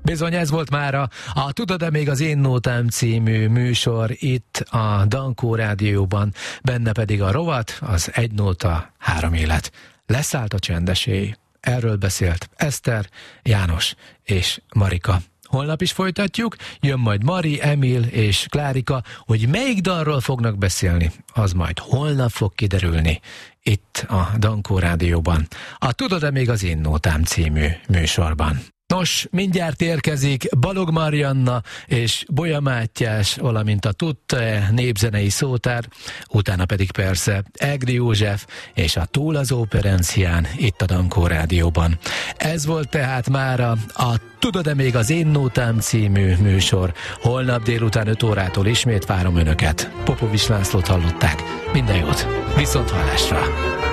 Bizony, ez volt mára a Tudod-e még az Én Nótám című műsor itt a Dankó Rádióban, benne pedig a rovat, az Egy Nóta, 3 élet. Leszállt a csendes éj. Erről beszélt Eszter, János és Marika. Holnap is folytatjuk, jön majd Mari, Emil és Klárika, hogy melyik dalról fognak beszélni, az majd holnap fog kiderülni itt a Dankó Rádióban. A Tudod-e még az Én Nótám című műsorban. Nos, mindjárt érkezik Balog Marianna és Bolya Mátyás, valamint a Tudta-e népzenei szótár, utána pedig persze Egri József és a Túl az Óperencián itt a Dankó Rádióban. Ez volt tehát mára a Tudod-e még az Én Nótám című műsor. Holnap délután 5 órától ismét várom Önöket. Popovics Lászlót hallották. Minden jót! Viszont hallásra!